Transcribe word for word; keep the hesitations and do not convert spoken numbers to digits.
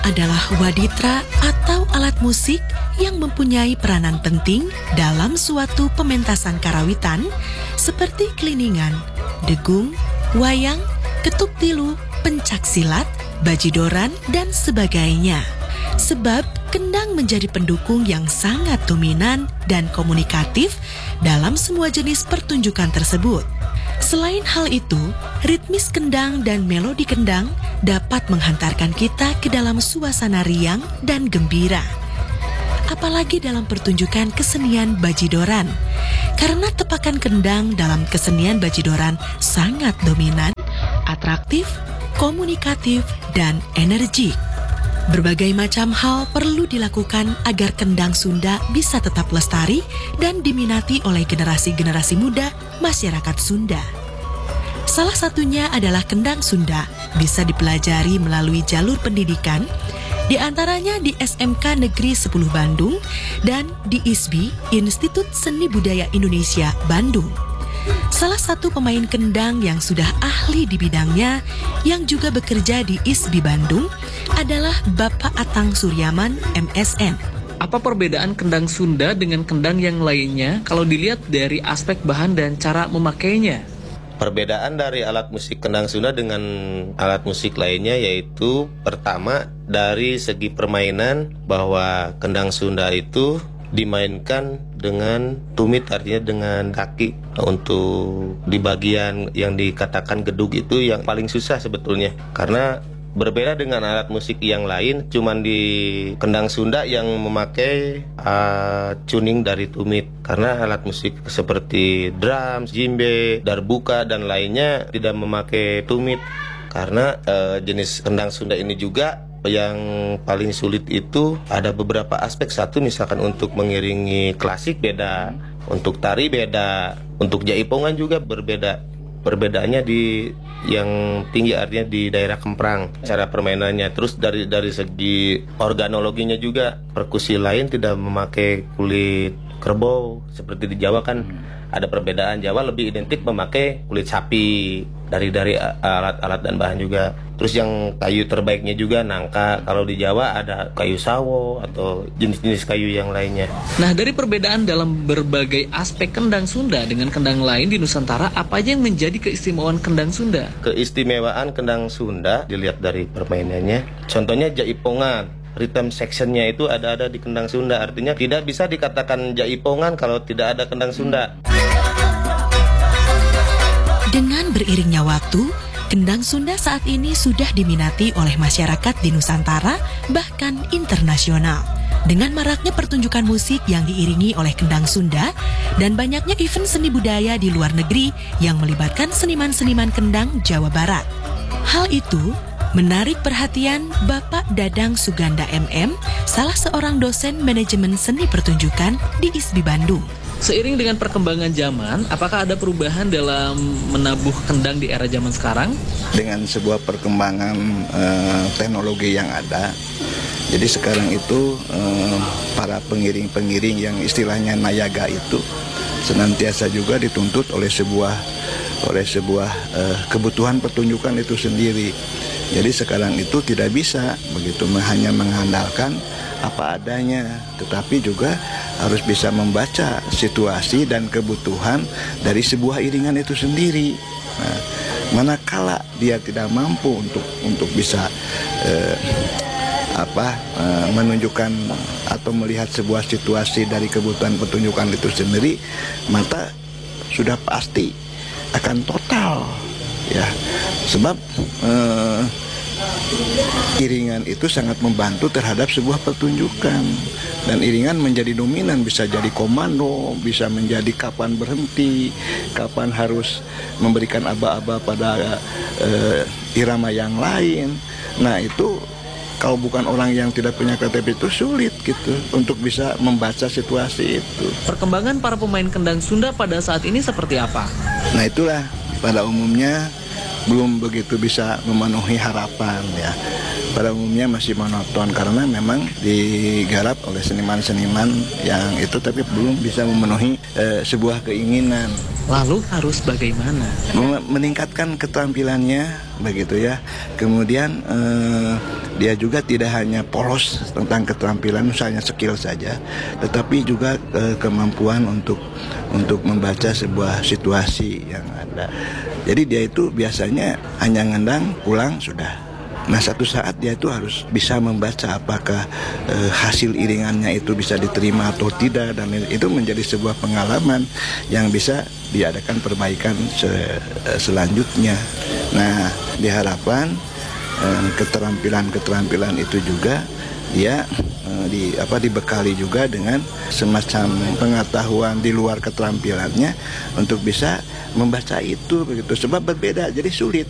adalah waditra atau alat musik yang mempunyai peranan penting dalam suatu pementasan karawitan seperti kliningan, degung, wayang, ketuk tilu, pencak silat, bajidoran, dan sebagainya. Sebab kendang menjadi pendukung yang sangat dominan dan komunikatif dalam semua jenis pertunjukan tersebut. Selain hal itu, ritmis kendang dan melodi kendang dapat menghantarkan kita ke dalam suasana riang dan gembira. Apalagi dalam pertunjukan kesenian bajidoran, karena tepakan kendang dalam kesenian bajidoran sangat dominan, atraktif, komunikatif, dan energik. Berbagai macam hal perlu dilakukan agar kendang Sunda bisa tetap lestari dan diminati oleh generasi-generasi muda masyarakat Sunda. Salah satunya adalah kendang Sunda bisa dipelajari melalui jalur pendidikan, di antaranya di S M K Negeri sepuluh Bandung dan di I S B I, Institut Seni Budaya Indonesia, Bandung. Salah satu pemain kendang yang sudah ahli di bidangnya yang juga bekerja di I S B I Bandung adalah Bapak Atang Suryaman, M S N. Apa perbedaan kendang Sunda dengan kendang yang lainnya kalau dilihat dari aspek bahan dan cara memakainya? Perbedaan dari alat musik kendang Sunda dengan alat musik lainnya yaitu pertama dari segi permainan, bahwa kendang Sunda itu dimainkan dengan tumit, artinya dengan kaki. Untuk di bagian yang dikatakan gedug itu yang paling susah sebetulnya, karena berbeda dengan alat musik yang lain, cuman di kendang Sunda yang memakai uh, tuning dari tumit. Karena alat musik seperti drum, djembe, darbuka, dan lainnya tidak memakai tumit. Karena uh, jenis kendang Sunda ini juga yang paling sulit itu ada beberapa aspek. Satu, misalkan untuk mengiringi klasik beda, untuk tari beda, untuk jaipongan juga berbeda. Perbedaannya di yang tinggi, artinya di daerah Kemprang cara permainannya. Terus dari dari segi organologinya juga, perkusi lain tidak memakai kulit kerbau seperti di Jawa kan. Ada perbedaan, Jawa lebih identik memakai kulit sapi dari dari alat-alat dan bahan juga. Terus yang kayu terbaiknya juga nangka. Kalau di Jawa ada kayu sawo atau jenis-jenis kayu yang lainnya. Nah, dari perbedaan dalam berbagai aspek kendang Sunda dengan kendang lain di Nusantara, apa aja yang menjadi keistimewaan kendang Sunda? Keistimewaan kendang Sunda dilihat dari permainannya. Contohnya jaipongan. Rhythm sectionnya itu ada-ada di kendang Sunda. Artinya tidak bisa dikatakan jaipongan kalau tidak ada kendang Sunda. Dengan beriringnya waktu, kendang Sunda saat ini sudah diminati oleh masyarakat di Nusantara, bahkan internasional. Dengan maraknya pertunjukan musik yang diiringi oleh kendang Sunda dan banyaknya event seni budaya di luar negeri yang melibatkan seniman-seniman kendang Jawa Barat. Hal itu menarik perhatian Bapak Dadang Suganda M M, salah seorang dosen manajemen seni pertunjukan di I S B I Bandung. Seiring dengan perkembangan zaman, apakah ada perubahan dalam menabuh kendang di era zaman sekarang? Dengan sebuah perkembangan uh, teknologi yang ada, jadi sekarang itu uh, para pengiring-pengiring yang istilahnya nayaga itu senantiasa juga dituntut oleh sebuah oleh sebuah uh, kebutuhan pertunjukan itu sendiri. Jadi sekarang itu tidak bisa begitu hanya mengandalkan apa adanya, tetapi juga harus bisa membaca situasi dan kebutuhan dari sebuah iringan itu sendiri. Nah, manakala dia tidak mampu untuk untuk bisa eh, apa eh, menunjukkan atau melihat sebuah situasi dari kebutuhan pertunjukan itu sendiri, maka sudah pasti akan total, ya. Sebab eh, iringan itu sangat membantu terhadap sebuah pertunjukan, dan iringan menjadi dominan, bisa jadi komando, bisa menjadi kapan berhenti, kapan harus memberikan aba-aba pada uh, irama yang lain. Nah itu kalau bukan orang yang tidak punya K T P itu sulit gitu untuk bisa membaca situasi itu. Perkembangan para pemain kendang Sunda pada saat ini seperti apa? Nah itulah pada umumnya belum begitu bisa memenuhi harapan, ya. Pada umumnya masih monoton karena memang digarap oleh seniman-seniman yang itu, tapi belum bisa memenuhi eh, sebuah keinginan. Lalu harus bagaimana? Mem- meningkatkan keterampilannya begitu ya. Kemudian eh, dia juga tidak hanya polos tentang keterampilan misalnya skill saja, tetapi juga eh, kemampuan untuk untuk membaca sebuah situasi yang ada. Jadi dia itu biasanya hanya ngendang pulang sudah. Nah satu saat dia itu harus bisa membaca apakah e, hasil iringannya itu bisa diterima atau tidak, dan itu menjadi sebuah pengalaman yang bisa diadakan perbaikan se, e, selanjutnya. Nah diharapkan e, keterampilan-keterampilan itu juga dia e, di apa dibekali juga dengan semacam pengetahuan di luar keterampilannya untuk bisa membaca itu begitu, sebab berbeda jadi sulit.